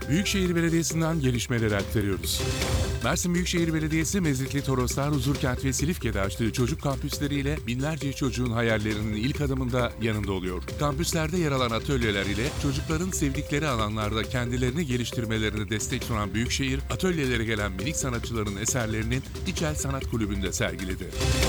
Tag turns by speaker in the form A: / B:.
A: Büyükşehir Belediyesi'nden gelişmeleri aktarıyoruz. Mersin Büyükşehir Belediyesi, Mezitli, Toroslar, Huzurkent ve Silifke'de açtığı çocuk kampüsleriyle binlerce çocuğun hayallerinin ilk adımında yanında oluyor. Kampüslerde yer alan atölyeler ile çocukların sevdikleri alanlarda kendilerini geliştirmelerine destek sunan Büyükşehir, atölyelere gelen minik sanatçıların eserlerinin İçel Sanat Kulübü'nde sergiledi.